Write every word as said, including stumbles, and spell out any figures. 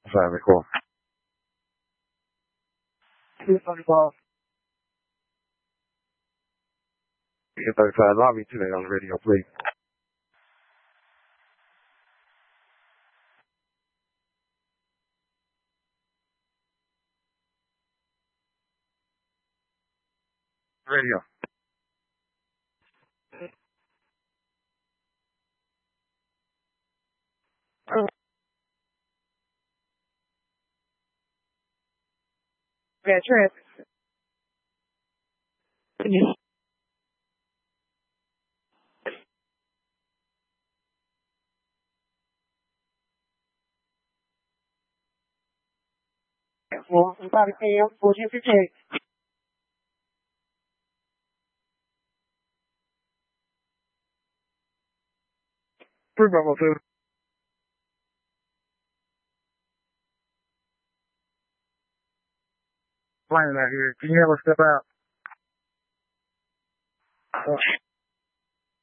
Traffic call. two thirty-five. two thirty-five lobby today on the radio, please. Radio. Yeah, traffic. Well, five P M, fourteen fifty-eight. three Bravo two. Flying out here. Can you have us step out? Uh,